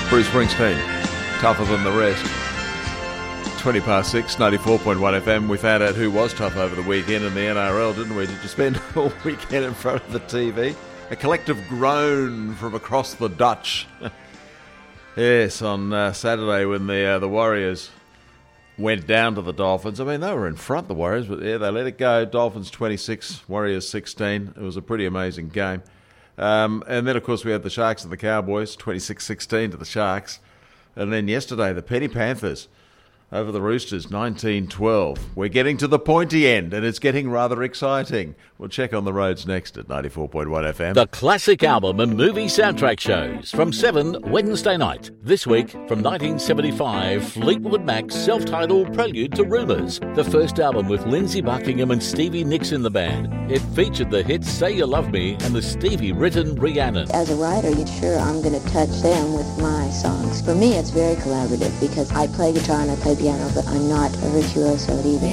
Bruce Springsteen, tougher than the rest. 20 past 6, 94.1 FM. We found out who was tough over the weekend in the NRL, didn't we? Did you spend all weekend in front of the TV? A collective groan from across the Dutch. Yes, on Saturday when the Warriors went down to the Dolphins. I mean, they were in front, the Warriors, but yeah, they let it go. Dolphins 26, Warriors 16. It was a pretty amazing game. And then, of course, we had the Sharks and the Cowboys, 26-16 to the Sharks. And then yesterday, the Penny Panthers over the Roosters, 19-12. We're getting to the pointy end, and it's getting rather exciting. We'll check on the roads next at 94.1 FM. The classic album and movie soundtrack shows from 7 Wednesday night. This week, from 1975, Fleetwood Mac's self-titled Prelude to Rumours, the first album with Lindsey Buckingham and Stevie Nicks in the band. It featured the hits Say You Love Me and the Stevie-written Rhiannon. As a writer, sure, I'm going to touch them with my songs. For me, it's very collaborative because I play guitar and I play piano, but I'm not a virtuoso at either.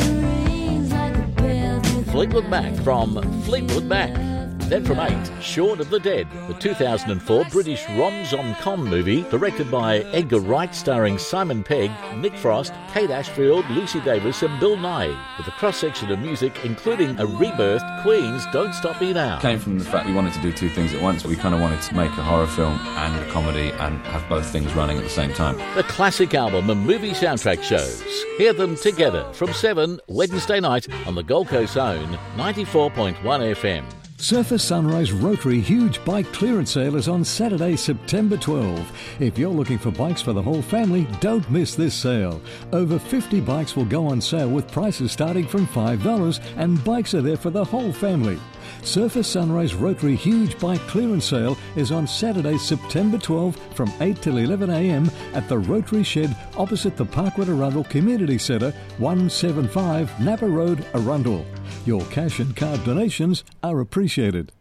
Fleetwood Mac from Fleetwood Mac. Then from 8, Shaun of the Dead, the 2004 British rom-com movie directed by Edgar Wright, starring Simon Pegg, Nick Frost, Kate Ashfield, Lucy Davis and Bill Nighy, with a cross-section of music including a rebirthed Queen's Don't Stop Me Now. It came from the fact we wanted to do two things at once. We kind of wanted to make a horror film and a comedy and have both things running at the same time. The classic album and movie soundtrack shows. Hear them together from 7 Wednesday night on the Gold Coast Zone, 94.1 FM. Surface Sunrise Rotary Huge Bike Clearance Sale is on Saturday, September 12. If you're looking for bikes for the whole family, don't miss this sale. Over 50 bikes will go on sale with prices starting from $5, and bikes are there for the whole family. Surface Sunrise Rotary Huge Bike Clearance Sale is on Saturday, September 12 from 8 till 11 a.m. at the Rotary Shed opposite the Parkwood Arundel Community Centre, 175 Napa Road, Arundel. Your cash and card donations are appreciated.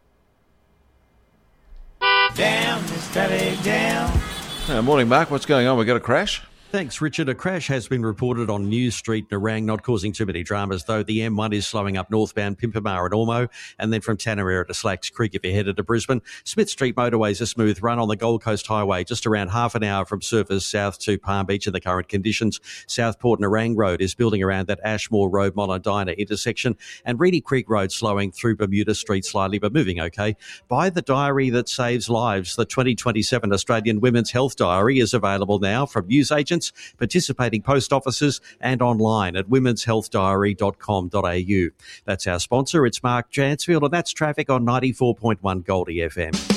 Down, steady down. Morning, Mark. What's going on? We got a crash? Thanks, Richard. A crash has been reported on News Street, Nerang, not causing too many dramas, though. The M1 is slowing up northbound Pimpamar and Ormo, and then from Tanarera to Slacks Creek if you're headed to Brisbane. Smith Street motorway's a smooth run on the Gold Coast Highway, just around half an hour from Surfers south to Palm Beach in the current conditions. Southport Nerang Road is building around that Ashmore Road Molondina intersection, and Reedy Creek Road slowing through Bermuda Street slightly, but moving okay. Buy the diary that saves lives. The 2027 Australian Women's Health Diary is available now from newsagents, participating post offices and online at womenshealthdiary.com.au. That's our sponsor. It's Mark Jansfield, and that's traffic on 94.1 Goldie FM.